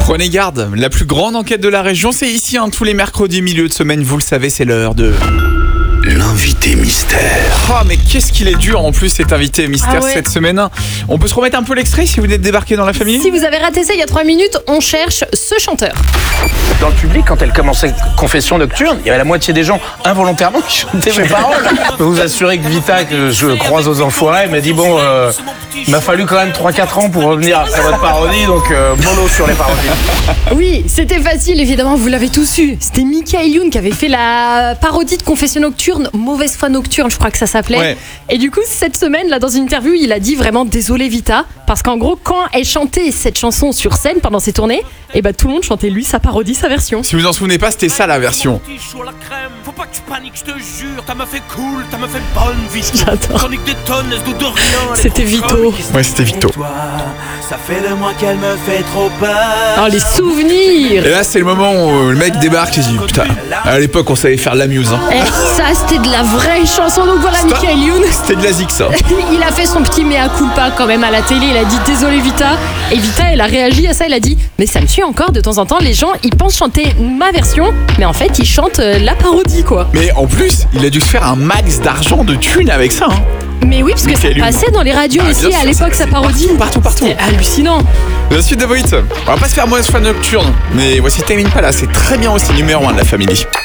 Prenez garde, la plus grande enquête de la région, c'est ici, tous les mercredis, milieu de semaine, vous le savez, c'est l'heure de... L'invité mystère. Oh mais qu'est-ce qu'il est dur en plus cet invité mystère cette semaine. On peut se remettre un peu l'extrait si vous êtes débarqué dans la famille? Si vous avez raté ça il y a 3 minutes, on cherche ce chanteur. Dans le public, quand elle commençait Confession nocturne, il y avait la moitié des gens involontairement qui chantaient mes paroles. Je peux vous assurer que Vita, que je croise aux enfoirés, m'a dit bon, il m'a fallu quand même 3-4 ans pour revenir après votre parodie, donc mollo sur les parodies. Oui, c'était facile évidemment, vous l'avez tous su. C'était Michael Youn qui avait fait la parodie de Confession nocturne, Mauvaise foi nocturne, je crois que ça s'appelait. Ouais. Et du coup, cette semaine, là, dans une interview, il a dit vraiment désolé Vita, parce qu'en gros, quand elle chantait cette chanson sur scène pendant ses tournées, et tout le monde chantait lui sa parodie, sa version. Si vous en souvenez pas, c'était ça la version. Faut pas que tu paniques, je te jure, t'as me fait cool, t'as me fait bonne vie. J'adore. Chronique des tonnes, elle se doute de rien. C'était Vito. Ouais, c'était Vito. Ça fait de moi qu'elle me fait trop peur. Oh, les souvenirs. Et là, c'est le moment où le mec débarque et dit putain, à l'époque, on savait faire la muse. Et ça, c'était de la vraie chanson. Donc voilà, Michael Youn. C'était de la zik, ça. Il a fait son petit mea culpa quand même à la télé. Il a dit désolé Vita. Et Vita, elle a réagi à ça. Elle a dit mais ça me suit encore de temps en temps. Les gens, ils pensent chanter ma version, mais en fait, ils chantent la parodie, quoi. Mais en plus, il a dû se faire un max d'argent, de thunes avec ça. Mais oui, parce que ça Michael Youn. passait dans les radios Ah, aussi bien sûr, à l'époque, ça sa parodie. partout. C'était hallucinant. La suite de Voït. On va pas se faire mauvaise foi nocturne, mais voici Tame Impala, c'est très bien aussi, numéro 1 de la famille.